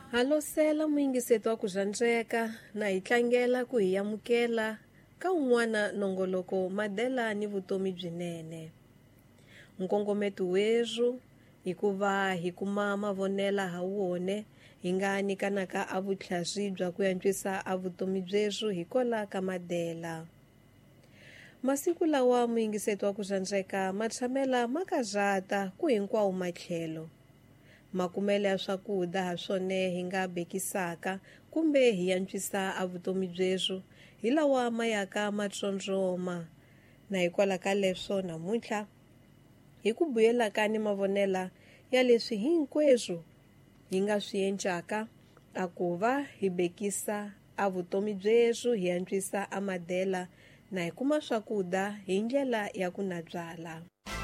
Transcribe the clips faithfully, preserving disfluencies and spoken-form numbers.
Halosela muingiseti wa ku rhandzeka na hi tlangela ku hi amukela ka un'wana nongoloko madela ni vutomi byinene. Nkongometo weru hi ku va hi kuma mavonela ha wone hi nga nyikanaka a vutlhari bya ku yantswisa a vutomi byeru hi kola ka madela. Masiku lawa muingiseti wa ku rhandzeka ma tshamela ma karhata ku hinkwawo matlhelo. Makumele ya swakudya ha swone hi nga bekisaka kumbe hi yantswisa a vutomi byeru hi lawa ma yaka ma tsondzoma. Na hikwalaho ka leswo namuntlha hi ku buyela ka ni mavonela ya leswi hinkwerhu hi nga swi endlaka a ku va hi bekisa a vutomi byeru hi yantswisa a madela na hi kuma swakudya hi ndlela ya ku na byala.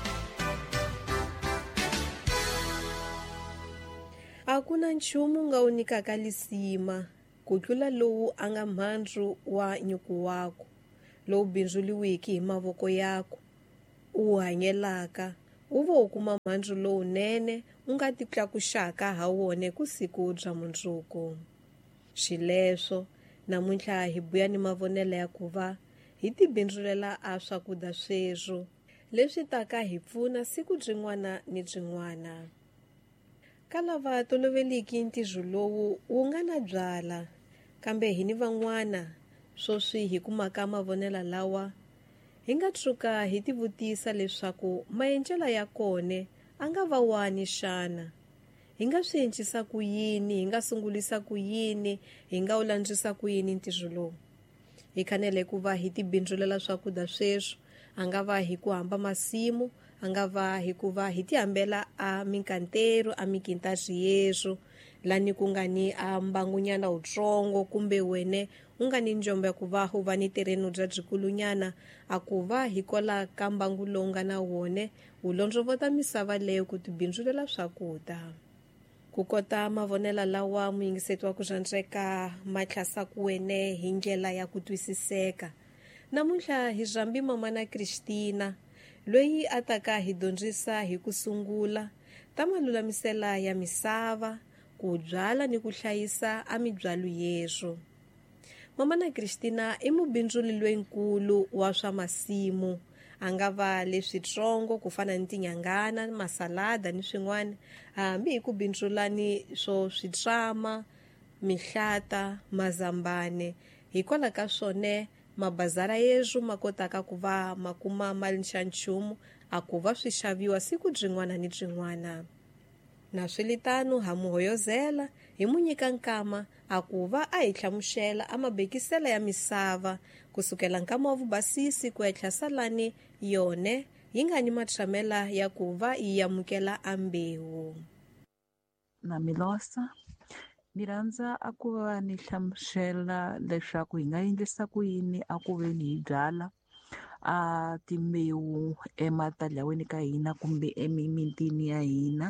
A ku na nchumu nga wu nyikaka lisima ku tlula lowu a nga mhandzu wa nyuku wako, lowu bindzuriweke hi mavoko yako, u hanyelaka, u vo u kuma mhandzu lowunene u nga ti tlakuxaka ha wone ku siku bya mundzuku. Xileswo, namuntlha hi buya ni mavonelo ya ku va hi ti bindzulela a swakudya sweswo, leswi taka hi pfuna siku byin'wana ni byin'wana. Ka lava toloveleke ntirho lowu wu nga na byala, kambe hi ni van'wana swo swi hi kumaka mavonela lawa, hi nga tshuka hi tivutisa leswaku maendlelo ya kone a nga va wani xana. Hi nga swi endlisa ku yini, hi nga sungulisa ku yini, hi nga wu landzisa ku yini ntirho lowu. Hi fanele ku va hi ti bindzulela swakudya sweswo, a nga va hi ku hamba masimu, a nga va hi ku va hi ti hambela a minkantero a mikintazi yesu lani ku nga ni a mbangunyana wutsongo kumbe wene u nga ni njombo ya ku va hu va ni terenu bya byikulunyana a ku va hi kola ka mbangu lowu nga na wone wu londzovota misava leyo ku ti bindzulela swakudya. Ku kota mavonela lawa muingiseti wa ku rhandzeka ma tlhasaku wene hi ndlela ya ku twisiseka. Namuntlha hi rambi mamana Kristina loyi a taka hi dyondzisa hi ku sungula ta malulamisela ya misava, ku byala ni ku hlayisa a mibyalo yesu. Mamana Kristina i mubindzuli loyinkulu wa swa masimu, a nga va leswitsongo ku fana ni tinyangana, masalada ni swin'wana, hambi hi ku bindzula ni swo switsama, mihlata, mazambane, hikwalaho ka swone mabazara yesu ma kotaka ku va ma kuma mali xa nchumu a ku va swi xaviwa siku byin'wana ni byin'wana. Na swilitano ha muhoyozela hi mu nyika nkama a ku va a hi hlamuxela a mabekisela ya misava kusukela nkama wa vubasisi ku ya tlhasalani yone yi nga ni matshamela ya ku va yi amukela a mbewu. Na milosa ni rhandza a ku va ni hlamusela leswaku hi nga endlisa ku yini a ku ve ni hi byala a timbewu ematalyaweni ka hina kumbe emimitini ya hina.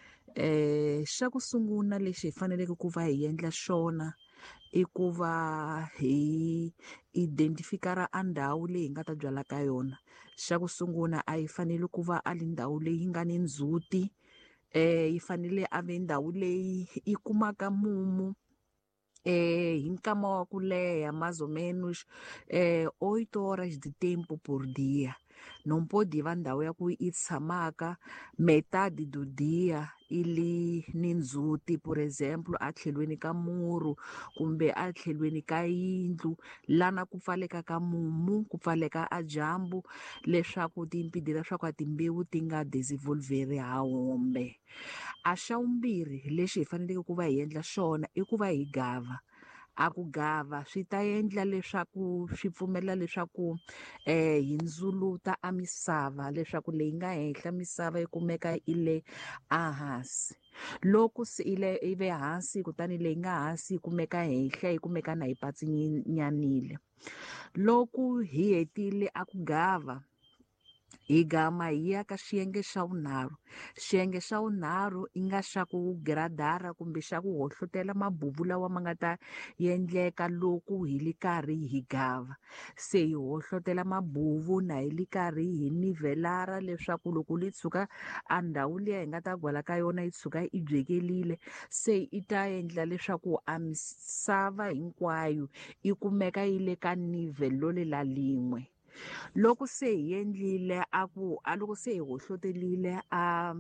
Eh xa ku sungula lexi hi faneleke ku va hi endla xona i ku va hi identify-ra a ndhawu leyi hi nga ta byala ka yona. Xa ku sungula a yi fanele ku va a ndhawu leyi nga ni ndzhuti, eh yi fanele a ve ndhawu leyi yi kumaka mumu eh hi nkama wa ku leha mais ou menos eh oito horas de tempo por dia. Não pode va ndhawu ya ku yi tshamaka metade do dia ili ni ndzhuti, por exemplo a tlhelweni ka muru kumbe a tlhelweni ka yindlu lana ku pfaleka ka mumu, ku pfaleka a dyambu leswaku timpidi leswaku a timbewu ti nga desinvolveri ha hombe. A xa vumbirhi lexi hi faneleke ku va hi endla xona i ku va hi gava. A ku gava swi ta endla leswaku swi pfumela leswaku eh hi ndzuluta a misava leswaku leyi nga henhla misava yi kumeka i le a hansi. Loko se i le i ve hansi kutani leyi nga hansi yi kumeka henhla yi kumeka na hi patsinyanile. Loko hi hetile a ku gava hi gama hi ya ka xiyenge xa vunharhu. Xiyenge xa vunharhu i nga xa ku giradara kumbe xa ku hohlotela mabuvu lawa ma nga ta endleka loko hi ri karhi hi gava. Se hi hohlotela mabuvu na hi ri karhi hi nivhelara leswaku loko li tshuka a ndhawu liya hi nga ta gwala ka yona yi tshuka yi byekelile, se i ta endla leswaku a misava hinkwayo yi kumeka yi le ka nivhelo lela lin'we. Loko se hi endlile a ku a loko se hi hohlotelile a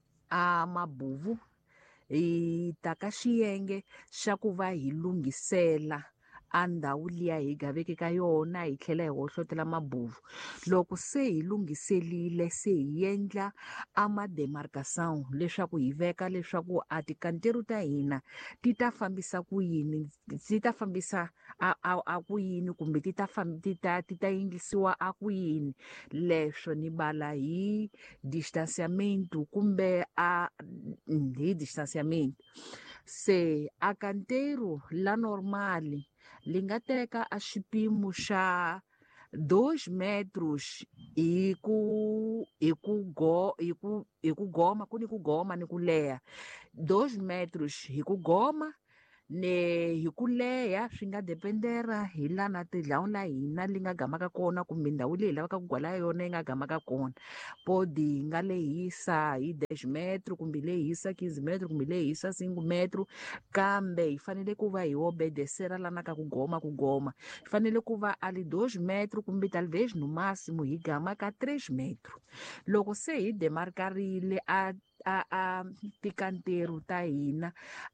a mabuvu, hi ta ka xiyenge xa ku va hi lunghisela a ndhawu liya hi gaveke ka yona hi tlhela hi hohlotela mabuvu. Loko se hi lunghiselile se hi endla a mademarcation leswaku hi veka leswaku a tikanteri ta hina ti ta fambisa ku yini, ti ta fambisa a a a ku yini kumbe ti ta ti ta ti ta endlisiwa a ku yini. Leswo ni bala hi distanciamento kumbe a hi distanciamento. Se a kanteru la normali li nga teka a xipimo xa dos metros hi ku hi ku go hi ku hi ku goma ku ni ku goma ni ku leha. Dos metros hi ku goma ne hi ku leha swi nga dependera hi lana tindhawu la hina li nga gamaka kona kumbe ndhawu leyi hi lavaka ku gwala yona yi nga gamaka kona. Podi hi nga lehisa hi dash metro kumbe hi lehisa quinze metro kumbe hi lehisa cinco metro, kambe hi fanele ku va hi obedesera lana ka ku goma ku goma. Hi fanele ku va ali dos metro kumbe talvez no máximo hi gama ka três metro. Loko se hi demarcarile a a a tikanteru ta hina,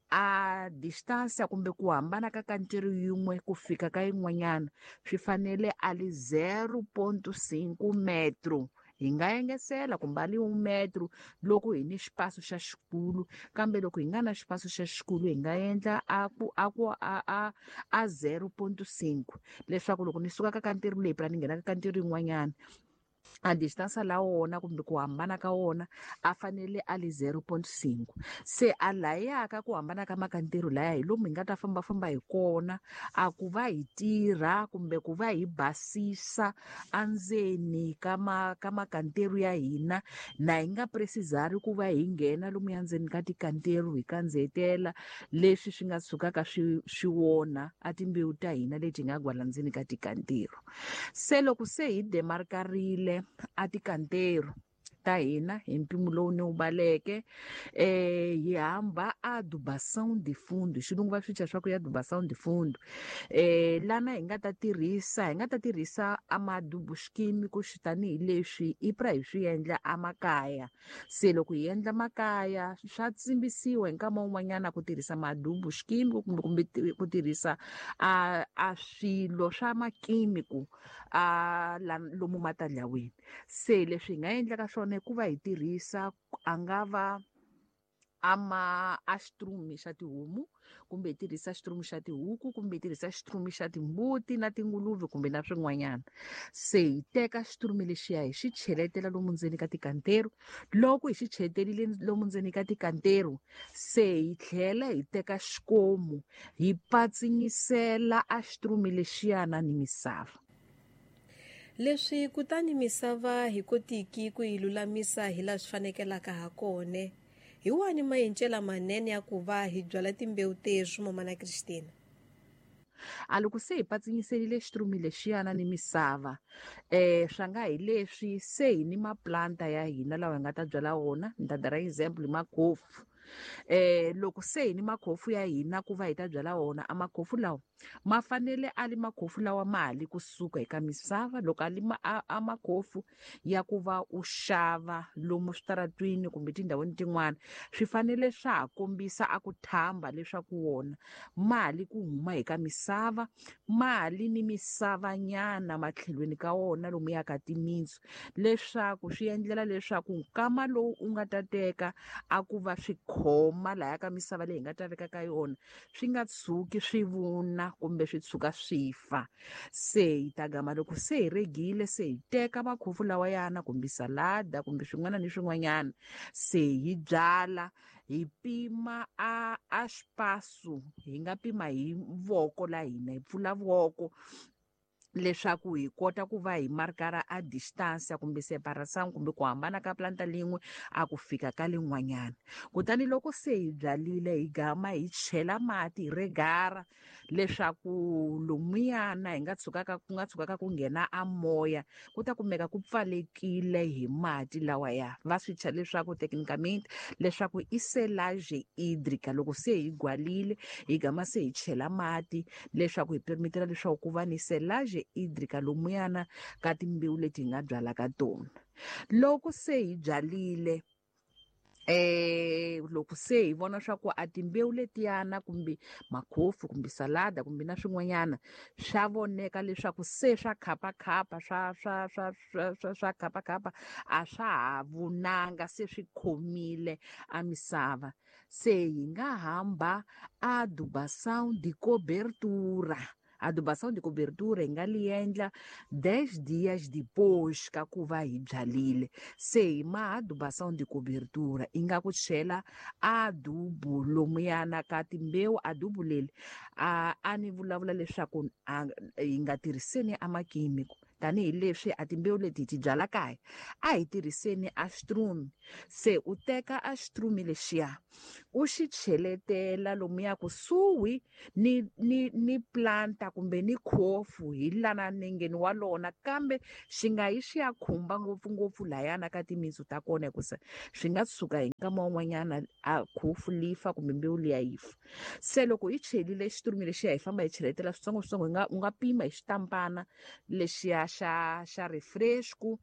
a distância kumbe ku hambana ka kanteri yin'we ku fika ka yin'wanyana swi fanele ali zero ponto cinco metro. Hi nga engesela kumbe ali un metro loko hi ni xipaso xa xikulu, kambe loko hi nga na xipaso xa xikulu hi nga endla a ku a ku a a a zero ponto cinco leswaku loko ni suka ka kanteri leyi phela ni nghena ka kanteri yin'wanyana a distância la wona kumbe ku hambana ka wona a fanele a li zero ponto cinco. Se a layaka ku hambana ka makanteri laya hi lomu hi nga ta fambafamba hi kona a ku va hi tirha kumbe ku va hi basisa endzeni ka ma ka makanteri ya hina, na hi nga precisari ku va hi nghena lomu ya ndzeni ka tikanteri hi kandzetela leswi swi nga tshukaka swi swi wona a timbewu ta hina leti hi nga gwala ndzeni ka tikanteri. Se loko se hi demarcarile a tikantero ta hina hi mpimo lowu ni wu baleke, eh hi hamba a adubação de fundo, hi xilungu va swi swa ku ya adubação de fundo. Eh lana hi nga ta tirhisa hi nga ta tirhisa a madubo xikimico tanihileswi i pra hi swi endla emakaya. Se loko hi endla makaya swa tsimbisiwa hi nkama wun'wanyana ku tirhisa madubo xikimico kumbe kumbe ku tirhisa a a swilo swa makimico a la lomu matandlawini. Se leswi hi nga endlaka swona i ku va hi tirhisa a nga va a ma a xitrumi xa tihomu, kumbe hi tirhisa xitrumi xa tihuku, kumbe hi tirhisa xitrumi xa timbuti na tinguluve kumbe na swin'wanyana. Se hi teka xitrumi lexiya hi xi cheletela lomu ndzeni ka tikantero. Loko hi xi cheletelile lomu ndzeni ka tikantero, se hi tlhela hi teka xikomu hi patsinyisela a xitrumi lexiyana ni misava. Leswi kutani misava hi kotiki ku yi lulamisa hi laha swi fanekelaka ha kone, hi wani maendlelo manene ya ku va hi byala timbewu tesu mamana Christina? A loko se hi patsinyiserile xitrumi lexiyana ni misava, eh swa nga hi leswi se hi ni maplanta ya hina lawa hi nga ta byala wona. Ni ta dara example hi makhofu. Eh loko se hi ni makhofu ya hina ku va hi ta byala wona, a makhofu lawa ma fanele a li makhofu lawa ma ha li kusuka eka misava. Loko a li ma a, a makhofu ya ku va u xava lomu switaratwini kumbe tindhawini tin'wana, swi fanele swa ha kombisa a ku thamba leswaku wona mali ku huma eka misava, mali ni misava nyana matlhelweni ka wona lomu ya ka timitsu, leswaku swi endlela leswaku nkama lowu u nga ta teka a ku va swi khoma laya ka misava leyi hi nga ta veka ka yona swi nga tshuki swi vuna kumbe swi tshuka swi fa. Se hi ta gama loko se hi regile se hi teka makhofu lawayana kumbe salada kumbe swin'wana ni swin'wanyana, se hi byala hi pima a a xipaso hi nga pima hi voko la hina hi pfula voko leswaku hi kota ku va hi markara a distance kumbe separation kumbe ku hambana ka planta lin'we a ku fika ka lin'wanyana. Kutani loko se hi byarile hi gama hi chela mati hi regara leswaku lomuyana hi nga tshukaka ku nga tshukaka ku nghena a moya ku ta kumeka ku pfalekile hi mati lawaya. Va swi chela leswaku technicamente leswaku i selage hydrica. Loko se hi gwarile hi gama se hi chela mati leswaku hi perimetela leswaku ku va ni selage hydrica lomuyana ka timbewu leti hi nga byalaka tona. Loko se hi byarile eh loko se hi vona swa ku a timbewu letiyana kumbe makhofu kumbe salada kumbe na swin'wanyana swa voneka leswaku se swa khapakhapa swa swa swa swa swa swa khapakhapa a swa ha vunanga se swi khomile a misava, se hi nga hamba adubação de cobertura. Adubação de cobertura hi nga li endla dez dias depois ka ku va hi byalile. Se hi ma adubação de cobertura i nga ku chela adubo lomuyana ka timbewu. Adubo leli a a ni vulavula leswaku hi nga tirhiseni a makimiko tanihileswi a timbewu leti hi ti byala kaya a hi tirhiseni a strume. Se u teka a strume lexiya u xi cheletela lomuya kusuhi ni ni ni planta kumbe ni khofu hi lana nengeni wa lona, kambe xi nga yi xi ya khumba ngopfungopfu layana ka timitsu ta kona hikusa swi nga suka hi nkama wun'wanyana a khofu lifa kumbe mbewu liya yi fa. Se loko hi chelile xiturumi lexiya hi famba hi cheletela switsongoswitsongo hi nga u nga pima hi xitampana lexiya xa xa refresco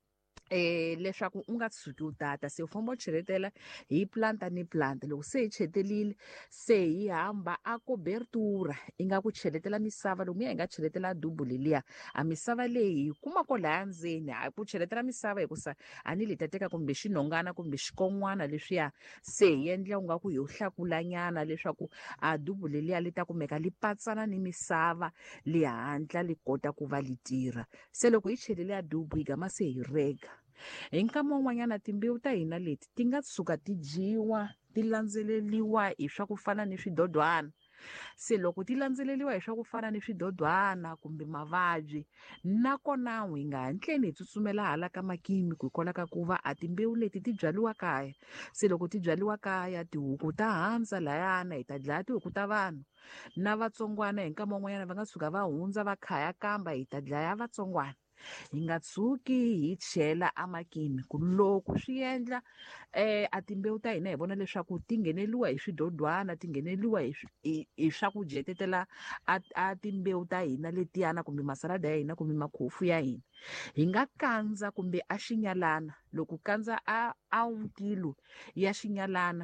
eh leswaku u nga tshuki u tata. Se u famba u cheletela hi planta ni planta. Loko se hi chetelile se hi hamba a cobertura i nga ku cheletela misava lomuya hi nga cheletela adubo leliya a misava leyi hi kuma ko laya ndzeni a ku cheletela misava hikusa a ni leta teka kumbe xinhongana kumbe xikon'wana leswiya se hi endla u nga ku hi yo hlakulanyana leswaku adubo leliya li ta kumeka li patsana ni misava li hatla li kota ku va li tirha. Se loko hi chelele adubo hi gama se hi rega hi nkama wun'wanyana timbewu ta hina leti ti nga tshuka ti dyiwa ti landzeleliwa hi swa ku fana ni swidodwana. Se loko ti landzeleliwa hi swa ku fana ni swidodwana kumbe mavabyi nakona hi nga hatleni hi tsutsumela hala ka makimiko hikwalaho ka ku va a timbewu leti ti byaliwa kaya. Se loko ti byaliwa kaya tihuku ta handza layana hi ta dlaya tihuku ta vanhu na vatsongwana hi nkama wun'wanyana va nga tshuka va hundza va khaya kamba hi ta dlaya vatsongwana. Hi nga tshuki hi chela a makimiko. Loko swi endla eh a timbewu ta hina hi vona leswaku ti ngheneliwa hi swidodwana ti ngheneliwa hi hi, hi swakudya tetela a, a timbewu ta hina letiyana kumbe masalada ya hina kumbe makhofu ya hina hi nga kandza kumbe a xinyalana. Loko kandza a a un kilo ya xinyalana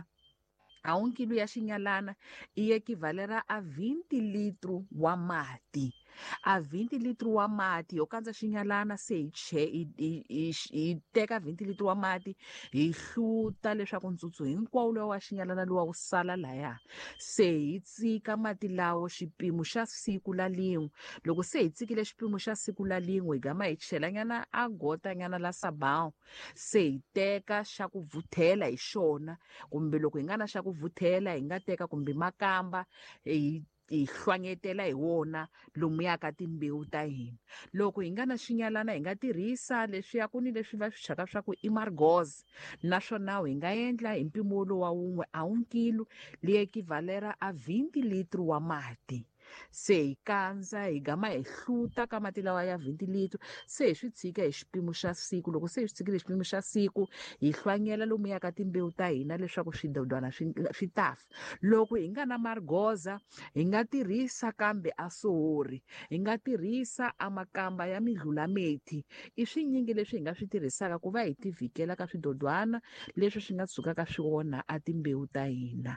a un kilo ya xinyalana i equivalera a vinte litro wa mati. A vinte litro wa mati yo kandza xinyalana se hi che hi hi hi teka vinte litro wa mati hi hluta leswaku ntsutsu hinkwawo lowa wa xinyalana lowa wu sala laya. Se hi tsika mati lawo xipimo xa siku la lin'we. Loko se hi tsikile xipimo xa siku la lin'we hi gama hi chelanyana a gota nyana la sabão se hi teka xa ku vuthela hi xona kumbe loko hi nga na xa ku vuthela hi nga teka kumbe makamba hi hi hlwanyetela hi wona lomuya ka timbewu ta hina. Loko hi nga na xinyalana hi nga tirhisa leswiya ku ni leswi va swi chaka swa ku i margoz naswona hi nga endla hi mpimo lowa wun'we a un kilo li equivalera a vinte litro wa mati. Se hi kandza hi gama hi hluta ka mati lawa ya vinte litro se hi swi tshika hi xipimo xa siku. Loko se hi swi tshikile hi xipimo xa siku hi hlwanyela lomuya ka timbewu ta hina leswaku swidodwana swi swi ta fa. Loko hi nga na margoza hi nga tirhisa kambe a sohori hi nga tirhisa a makamba ya midlulamethi. I swinyingi leswi hi nga swi tirhisaka ku va hi tivhikela ka swidodwana leswi swi nga tshukaka swi onha a timbewu ta hina.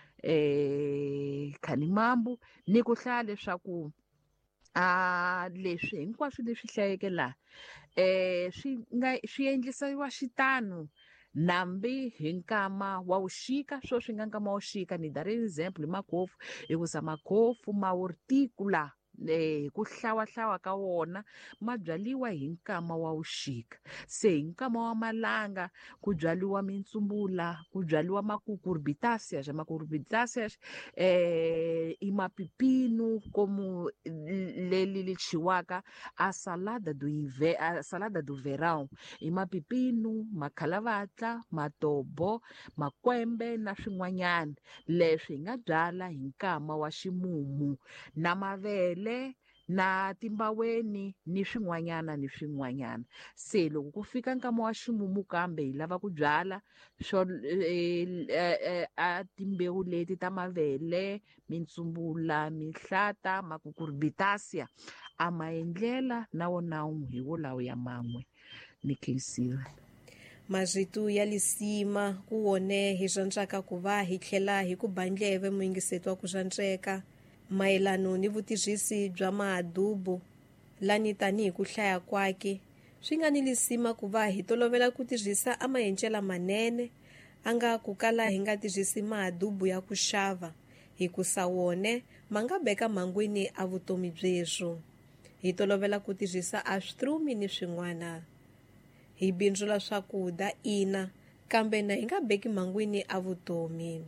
Eh khanimambo ni ku hlaya leswaku a leswi hinkwaswo leswi hlayeke laha eh swi nga swi endlisiwa xitano nambi hi nkama wa wuxika. Swo swi nga nkama wa wuxika ni dare example hi makhofu hikusa makhofu ma horticula eh, ku hlawahlawa ka wona ma byaliwa hi nkama wa vuxika. Se hi nkama wa malanga ku byaliwa mintsumbula, ku byaliwa macucurbitaceae, macucurbitaceae eh, i mapipino como leli li chiwaka a salada do inve, a salada do verão, i mapipino, makhalavatla, matobo, makwembe na swin'wanyana leswi hi nga byala hi nkama wa ximumu, na mavele na timbaweni ni swin'wanyana ni swin'wanyana. Se loko ku fika nkama wa ximumu kambe hi lava ku byala swo eh, eh, a timbewu leti ta mavele, mintsumbula, mihlata, macucurbitaceae a maendlela na wonawu hi wolawo ya man'we ni khensile. Mazwitu ya lisima ku wone hi zvandzaka ku va hi tlhela hi ku bandleve muingiseti wa ku zvandzeka mayelano ni vutibyisi bya maadubo lani tanihi ku hlaya kwake swi nga ni lisima ku va hi tolovela ku tirhisa a maendlela manene a nga ku kala hi nga tirhisi maadubo ya ku xava hi ku sa wone ma nga beka mangwini a vutomi byeswo. Hi tolovela ku tirhisa a switrumi ni swin'wana. Hi bindzula swakudya ina kambe na hi nga beki mangwini a vutomi.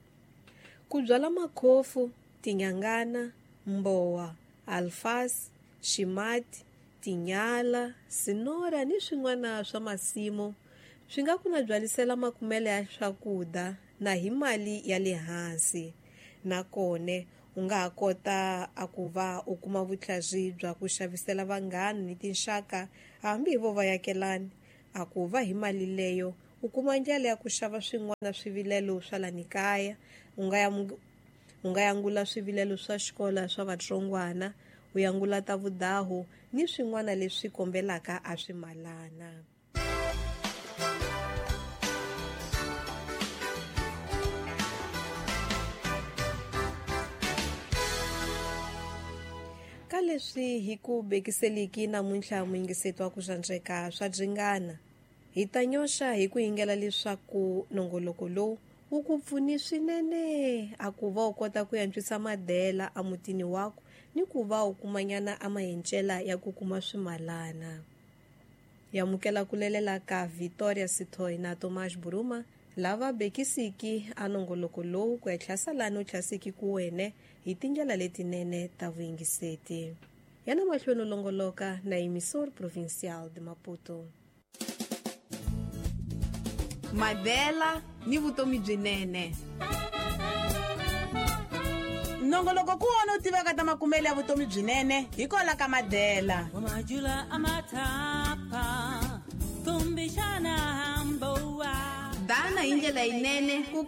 Ku byala makhofu, tinyangana, mbowa, alfasi, ximati, tinyala, sinora ni swin'wana swa masimu swi nga ku na byalisela makumele ya swakudya na hi mali ya le hansi. Nakone u nga ha kota a ku va u kuma vutlhari bya ku xavisela vanghana ni tinxaka hambi hi vo vayakelani a ku va hi mali leyo u kuma ndlela ya ku xava swin'wana swivilelo swa lani kaya. U nga ya u nga yangula swivilelo swa xikola swa vatsongwana, u yangula ta vudahu ni swin'wana leswi kombelaka a swi malana. Ka leswi hi ku bekiseliki namuntlha muingiseti wa ku zvandzeka swa dzingana hi ta nyoxa hi ku yingela leswaku nongoloko lowu wu ku pfuni swinene a ku va u kota ku yantswisa madela a mutini wako ni ku va u kumanyana a maendlela ya ku kuma swimalana. Yamukela ku lelela ka Victoria Sithoy na Thomas Buruma lava bekisiki a nongoloko lowu ku ya tlhasalani u tlhasiki ku wene hi tindlela letinene ta vuyingiseti. Yana mahlweni longoloka na emisor provincial de Maputo. Madela ni vutomi byinene. Nongoloko ku wona u tiveka ta makumele ya vutomi byinene hi kola ka Madela. Wamajula amatapa tumbishana hamboa. Dana hi ndlela yinene ku